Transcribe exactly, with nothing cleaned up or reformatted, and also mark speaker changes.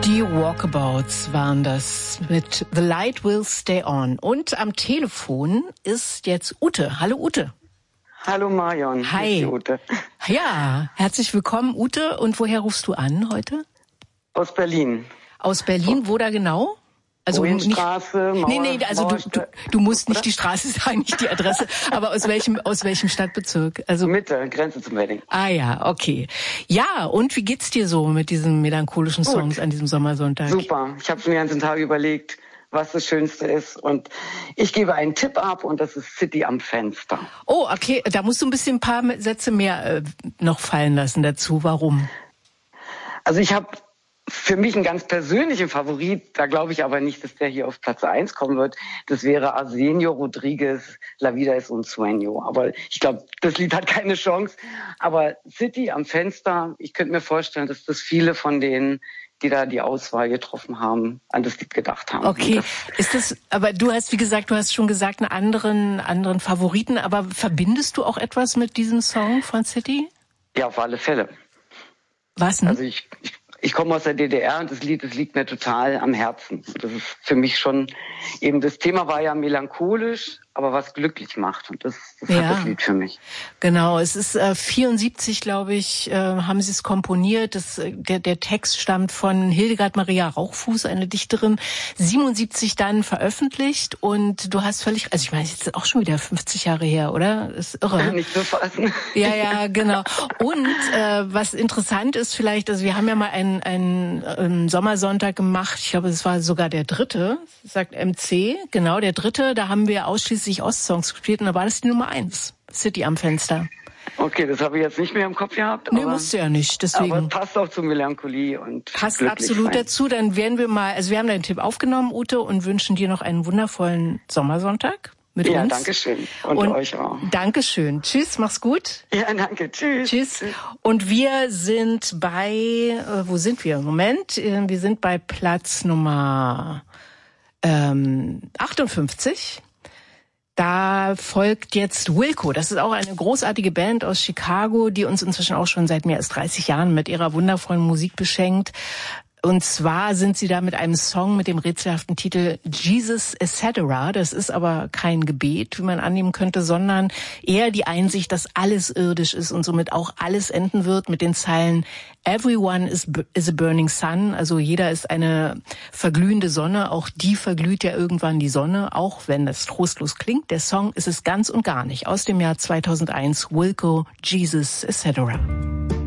Speaker 1: Die Walkabouts waren das mit The Light Will Stay On. Und am Telefon ist jetzt Ute. Hallo Ute.
Speaker 2: Hallo Marion.
Speaker 1: Hi.
Speaker 2: Hier ist die Ute.
Speaker 1: Ja, herzlich willkommen Ute. Und woher rufst du an heute?
Speaker 2: Aus Berlin.
Speaker 1: Aus Berlin, wo da genau? Also
Speaker 2: Straße,
Speaker 1: nicht,
Speaker 2: Mauer,
Speaker 1: nee, nee, also du, du, du musst nicht
Speaker 2: oder?
Speaker 1: die Straße sagen, nicht die Adresse, aber aus welchem aus welchem Stadtbezirk? Also
Speaker 2: Mitte, Grenze zum Wedding.
Speaker 1: Ah ja, okay. Ja, und wie geht's dir so mit diesen melancholischen Songs Gut. an diesem Sommersonntag?
Speaker 2: Super. Ich habe schon den ganzen Tag überlegt, was das Schönste ist, und ich gebe einen Tipp ab, und das ist City am Fenster.
Speaker 1: Oh, okay, da musst du ein bisschen ein paar Sätze mehr äh, noch fallen lassen dazu. Warum?
Speaker 2: Also ich habe für mich einen ganz persönlichen Favorit, da glaube ich aber nicht, dass der hier auf Platz eins kommen wird. Das wäre Arsenio Rodriguez, La Vida es un Sueño. Aber ich glaube, das Lied hat keine Chance. Aber City am Fenster, ich könnte mir vorstellen, dass das viele von denen, die da die Auswahl getroffen haben, an das Lied gedacht haben.
Speaker 1: Okay, ist das, aber du hast, wie gesagt, du hast schon gesagt, einen anderen, anderen Favoriten, aber verbindest du auch etwas mit diesem Song von City?
Speaker 2: Ja, auf alle Fälle.
Speaker 1: Was denn?
Speaker 2: Also ich, ich Ich komme aus der D D R, und das Lied, das liegt mir total am Herzen. Das ist für mich schon, eben das Thema war ja melancholisch, aber was glücklich macht. Und das, das ja. hat das Lied für mich.
Speaker 1: Genau, es ist äh, vierundsiebzig, glaube ich, äh, haben sie es komponiert. Das, der, der Text stammt von Hildegard Maria Rauchfuß, eine Dichterin, siebenundsiebzig dann veröffentlicht. Und du hast völlig, also ich meine, jetzt ist auch schon wieder fünfzig Jahre her, oder? Das ist irre.
Speaker 2: Nicht zu fassen.
Speaker 1: Ja, ja, genau. Und äh, was interessant ist vielleicht, also wir haben ja mal einen, einen, einen Sommersonntag gemacht, ich glaube, es war sogar der dritte, sagt M C, genau, der dritte, da haben wir ausschließlich Ostsongs gespielt, und da war das die Nummer eins, City am Fenster.
Speaker 2: Okay, das habe ich jetzt nicht mehr im Kopf gehabt.
Speaker 1: Nee,
Speaker 2: aber,
Speaker 1: musst du ja nicht, deswegen.
Speaker 2: Aber passt auch zu Melancholie und
Speaker 1: passt absolut sein. Dazu, dann werden wir mal, also wir haben deinen Tipp aufgenommen, Ute, und wünschen dir noch einen wundervollen Sommersonntag mit
Speaker 2: ja,
Speaker 1: uns.
Speaker 2: Ja, danke schön. Und, und euch auch.
Speaker 1: Dankeschön. Tschüss, mach's gut.
Speaker 2: Ja, danke. Tschüss.
Speaker 1: Tschüss. Und wir sind bei, äh, wo sind wir? Moment, äh, wir sind bei Platz Nummer ähm, achtundfünfzig. Da folgt jetzt Wilco. Das ist auch eine großartige Band aus Chicago, die uns inzwischen auch schon seit mehr als dreißig Jahren mit ihrer wundervollen Musik beschenkt. Und zwar sind sie da mit einem Song mit dem rätselhaften Titel Jesus et cetera. Das ist aber kein Gebet, wie man annehmen könnte, sondern eher die Einsicht, dass alles irdisch ist und somit auch alles enden wird mit den Zeilen Everyone is, is a burning sun. Also jeder ist eine verglühende Sonne. Auch die verglüht ja irgendwann die Sonne, auch wenn das trostlos klingt. Der Song ist es ganz und gar nicht. Aus dem Jahr zweitausendeins, Wilco, Jesus et cetera.